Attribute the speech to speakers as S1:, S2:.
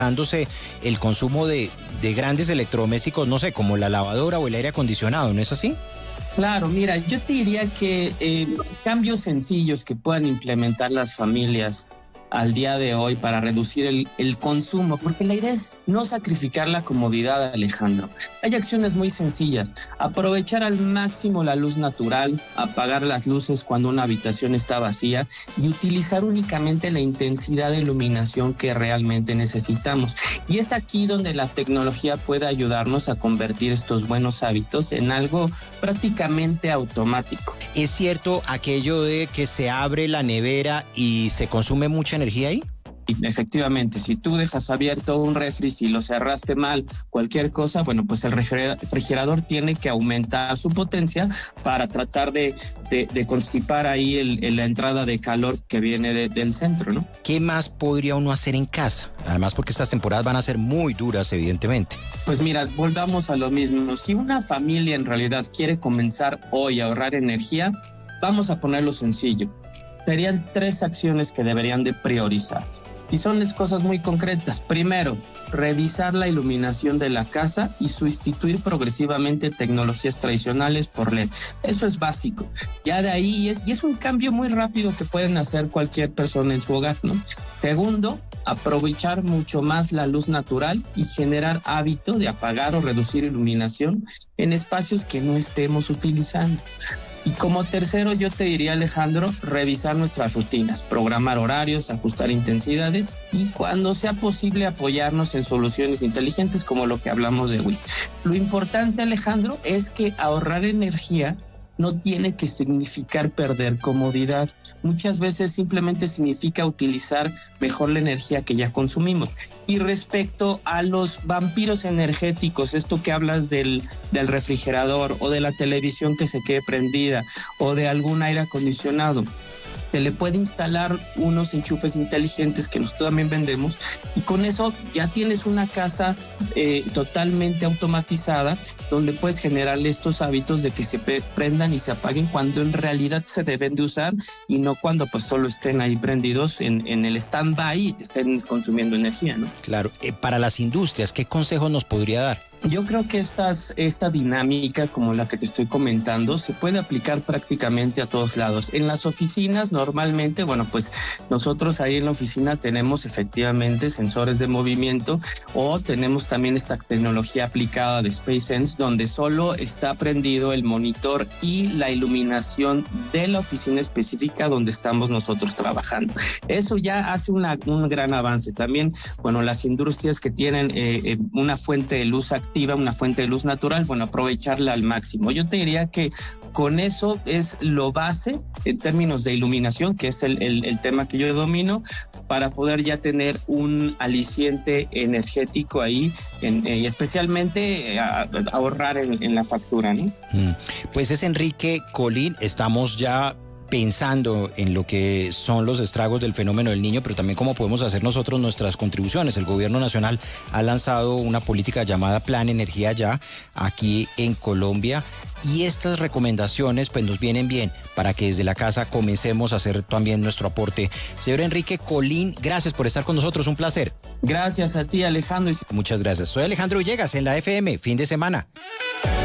S1: dándose el consumo de grandes electrodomésticos, no sé, como la lavadora o el aire acondicionado, ¿no es así?
S2: Claro, mira, yo te diría que cambios sencillos que puedan implementar las familias al día de hoy para reducir el consumo, porque la idea es no sacrificar la comodidad, Alejandro. Hay acciones muy sencillas: aprovechar al máximo la luz natural, apagar las luces cuando una habitación está vacía y utilizar únicamente la intensidad de iluminación que realmente necesitamos. Y es aquí donde la tecnología puede ayudarnos a convertir estos buenos hábitos en algo prácticamente automático.
S1: ¿Es cierto aquello de que se abre la nevera y se consume mucha energía ahí?
S2: Efectivamente, si tú dejas abierto un refri, si lo cerraste mal, cualquier cosa, bueno, pues el refrigerador tiene que aumentar su potencia para tratar de constipar ahí la entrada de calor que viene del centro, ¿no?
S1: ¿Qué más podría uno hacer en casa? Además, porque estas temporadas van a ser muy duras, evidentemente.
S2: Pues mira, volvamos a lo mismo. Si una familia en realidad quiere comenzar hoy a ahorrar energía, vamos a ponerlo sencillo. Serían 3 acciones que deberían de priorizar. Y son las cosas muy concretas. Primero, revisar la iluminación de la casa y sustituir progresivamente tecnologías tradicionales por LED. Eso es básico. Ya de ahí, es un cambio muy rápido que pueden hacer cualquier persona en su hogar, ¿no? Segundo, aprovechar mucho más la luz natural y generar hábito de apagar o reducir iluminación en espacios que no estemos utilizando. Y como tercero, yo te diría, Alejandro, revisar nuestras rutinas, programar horarios, ajustar intensidades y cuando sea posible apoyarnos en soluciones inteligentes como lo que hablamos de Wii. Lo importante, Alejandro, es que ahorrar energía no tiene que significar perder comodidad. Muchas veces simplemente significa utilizar mejor la energía que ya consumimos. Y respecto a los vampiros energéticos, esto que hablas del refrigerador o de la televisión que se quede prendida o de algún aire acondicionado, se le puede instalar unos enchufes inteligentes que nosotros también vendemos y con eso ya tienes una casa totalmente automatizada donde puedes generarle estos hábitos de que se prendan y se apaguen cuando en realidad se deben de usar y no cuando pues solo estén ahí prendidos en el stand-by y te estén consumiendo energía, ¿no?
S1: Claro, para las industrias, ¿qué consejos nos podría dar?
S2: Yo creo que esta dinámica como la que te estoy comentando se puede aplicar prácticamente a todos lados. En las oficinas normalmente, bueno, pues nosotros ahí en la oficina tenemos efectivamente sensores de movimiento o tenemos también esta tecnología aplicada de SpaceSense donde solo está prendido el monitor y la iluminación de la oficina específica donde estamos nosotros trabajando. Eso ya hace un gran avance. También, bueno, las industrias que tienen una fuente de luz activa, una fuente de luz natural, bueno, aprovecharla al máximo. Yo te diría que con eso es lo base en términos de iluminación, que es el tema que yo domino, para poder ya tener un aliciente energético ahí y especialmente ahorrar en la factura, ¿no?
S1: Pues es Enrique Colín, estamos ya pensando en lo que son los estragos del fenómeno del Niño, pero también cómo podemos hacer nosotros nuestras contribuciones. El gobierno nacional ha lanzado una política llamada Plan Energía Ya aquí en Colombia y estas recomendaciones pues nos vienen bien para que desde la casa comencemos a hacer también nuestro aporte. Señor Enrique Colín, gracias por estar con nosotros, un placer.
S2: Gracias a ti, Alejandro.
S1: Muchas gracias. Soy Alejandro Villegas en la FM, fin de semana.